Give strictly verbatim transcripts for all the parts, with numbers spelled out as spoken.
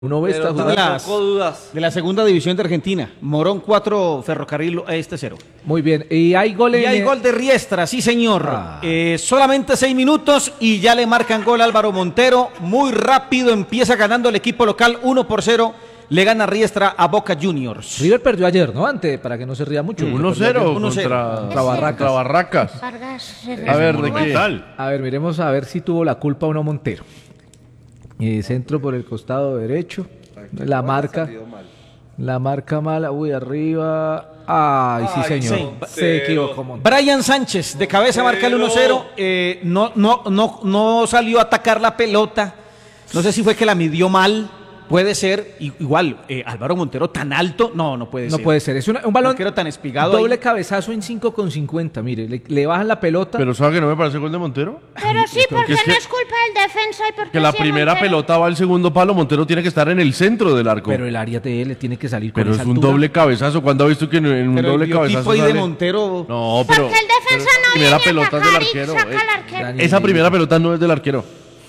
Uno ve esta Pero jugada. tampoco dudas. De la segunda división de Argentina. Morón cuatro, Ferrocarril este cero. Muy bien. Y hay gol en... Y hay gol de Riestra, sí señor. Ah. Eh, solamente seis minutos y ya le marcan gol a Álvaro Montero. Muy rápido empieza ganando el equipo local uno por cero. Le gana Riestra a Boca Juniors. River perdió ayer, ¿no? Antes, para que no se ría mucho. uno cero uno cero. contra, Contra Barracas. contra Barracas. Vargas. A ver, ¿de qué tal? A ver, miremos a ver si tuvo la culpa o no Montero. Eh, centro por el costado derecho. La marca. La marca mala. Uy, arriba. Ay, sí, señor. sí. Se equivocó Montero. Brian Sánchez de cabeza marca el uno cero. Eh, no, no, no, no salió a atacar la pelota. No sé si fue que la midió mal. Puede ser, igual, eh, Álvaro Montero tan alto, no, no puede No ser. puede ser. Es una- un balón Arquero tan espigado doble ahí. cabezazo en cinco con cincuenta. Mire, le, le bajan la pelota. Pero ¿sabe que no me parece gol de Montero? Pero sí, porque es que- no es culpa del defensa y porque Que la sí es primera Montero. pelota va al segundo palo, Montero tiene que estar en el centro del arco. Pero el área de él le tiene que salir con Pero esa es un altura. doble cabezazo. ¿Cuándo ha visto que en, en un Pero el doble biotipo cabezazo ahí de sale? Montero. No, pero, Porque el defensa pero no primera viene a pelota es del atacar y arquero. saca eh. al arquero. Daniel. Esa primera pelota no es del arquero.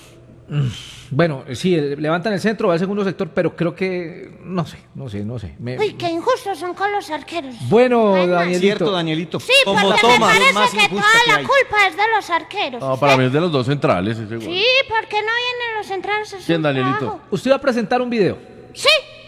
Bueno, sí, el- levantan el centro, va al segundo sector, pero creo que... No sé, no sé, no sé. Me- Uy, qué injustos son con los arqueros. Bueno, Ay, no. Danielito. Cierto, Danielito. Sí, Como porque Thomas, me los parece más que injusta toda que la hay. culpa es de los arqueros. No, para mí es de los dos centrales. Ese gol. Sí, porque no vienen los centrales. es ¿Quién, un Danielito? trabajo. Usted va a presentar un video. Sí,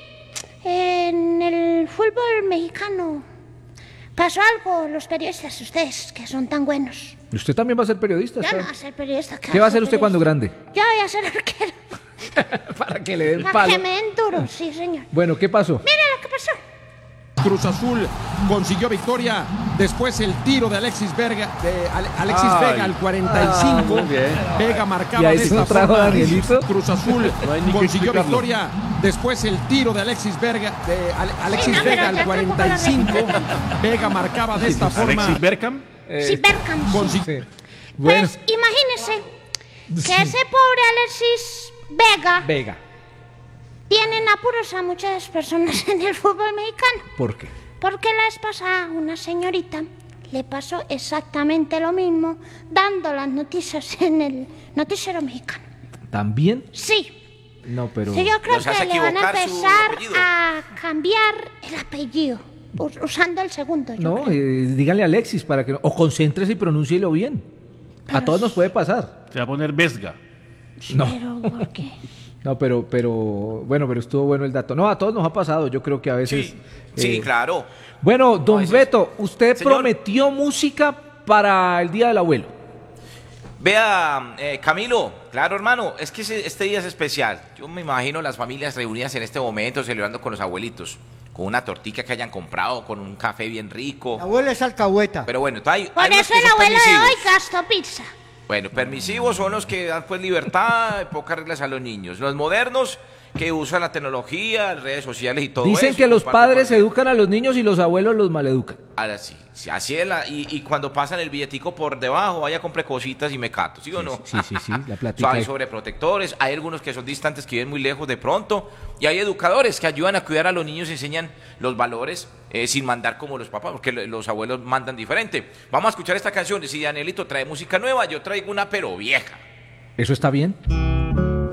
en el fútbol mexicano pasó algo, los periodistas, ustedes que son tan buenos. Usted también va a ser periodista. Yo ¿está? no voy a ser periodista. ¿Qué va a hacer usted cuando grande? Yo voy a ser arquero. Para que le den Para palo. que me den duro, sí, señor. Bueno, ¿qué pasó? Mire lo que pasó. Cruz Azul consiguió victoria. Después el tiro de Alexis Vega, de Ale- Alexis Ay. Vega al cuarenta y cinco. Ah, muy bien. Vega ¿Y marcaba ahí de se esta lo trajo forma. Danielito? Cruz Azul No hay ni que consiguió explicarlo. victoria. Después el tiro de Alexis Vega, de Ale- Alexis Sí, no, pero Vega ya al tampoco cuarenta y lo cinco. repito. Vega marcaba de esta forma. Alexis Berkham. Sí, Berkham, sí. Consi- Sí. Bueno, Pues imagínese que ese pobre Alexis Vega Vega. tiene en apuros a muchas personas en el fútbol mexicano. ¿Por qué? Porque la vez pasada una señorita le pasó exactamente lo mismo dando las noticias en el noticiero mexicano. ¿También? Sí, No, pero... sí, yo creo Los hace que le van a equivocar su empezar apellido. a cambiar el apellido, us- usando el segundo. yo No, creo. eh, díganle a Alexis para que... O concéntrese y pronúncielo bien. A todos nos puede pasar. Se va a poner Vesga. No. Pero, ¿por qué? No, pero, pero... Bueno, pero estuvo bueno el dato. No, a todos nos ha pasado. Yo creo que a veces... Sí, sí, eh, claro. Bueno, don ese es- Beto, usted Señor. prometió música para el Día del Abuelo. Vea, eh, Camilo, claro, hermano, es que ese- este día es especial. Yo me imagino las familias reunidas en este momento celebrando con los abuelitos, con una tortilla que hayan comprado, con un café bien rico. Abuelo es alcahueta. Pero bueno, hay, Por hay unos eso que el son abuelo de permisivos. hoy gastó pizza. Bueno, permisivos son los que dan pues libertad, pocas reglas a los niños. Los modernos que usan la tecnología, las redes sociales y todo eso. Dicen que los comparten padres con- educan a los niños y los abuelos los maleducan. Ahora sí, sí, así es la, y, y cuando pasan el billetico por debajo, vaya compre cositas y me cato, ¿sí o no? Sí, sí, sí, la plática So, hay ahí. sobreprotectores, hay algunos que son distantes, que viven muy lejos de pronto, y hay educadores que ayudan a cuidar a los niños y enseñan los valores eh, sin mandar como los papás, porque lo- los abuelos mandan diferente. Vamos a escuchar esta canción, si Danielito trae música nueva, yo traigo una pero vieja. ¿Eso está bien?